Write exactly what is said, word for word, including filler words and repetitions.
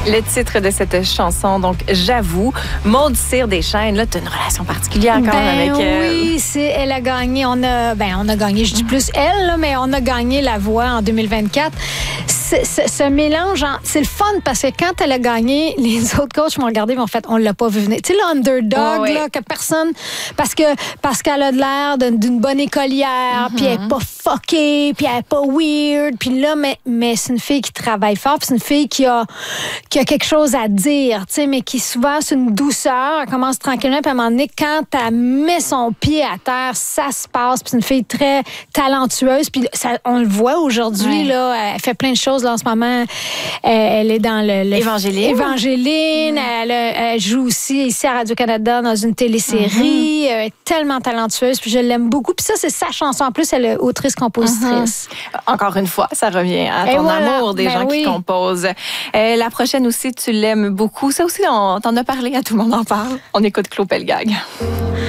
Le titre de cette chanson, donc J'avoue, Maud Cyr Deschênes, là, tu as une relation particulière quand ben même avec elle. Oui, c'est, elle a gagné, on a, ben, on a gagné, je dis plus elle, là, mais on a gagné La Voix en deux mille vingt-quatre. C'est, c'est, ce mélange, hein, c'est le fun parce que quand elle a gagné, les autres coachs m'ont regardé et m'ont fait, on l'a pas vu venir. Tu sais, l'underdog, oh, oui. là, que personne, parce que, parce qu'elle a de l'air d'une, d'une bonne écolière, puis mm-hmm. elle est pas fuckée, puis elle est pas weird, puis là, mais, mais c'est une fille qui travaille fort, puis c'est une fille qui a, qui a quelque chose à dire, tu sais, mais qui souvent, c'est une douceur, elle commence tranquillement, puis à un moment donné, quand elle met son pied à terre, ça se passe, puis c'est une fille très talentueuse, puis ça, on le voit aujourd'hui, ouais. là, elle fait plein de choses, là, en ce moment. Elle est dans le... le Évangéline. Évangéline, mmh. elle, elle joue aussi ici à Radio-Canada dans une télésérie, mmh. elle est tellement talentueuse, puis je l'aime beaucoup, puis ça, c'est sa chanson, en plus, elle est autrice-compositrice. Mmh. Encore une fois, ça revient à ton voilà. amour des ben gens oui. qui composent. Euh, la prochaine aussi, tu l'aimes beaucoup. Ça aussi, on t'en a parlé, à Tout le monde en parle. On écoute Claude Pelgag.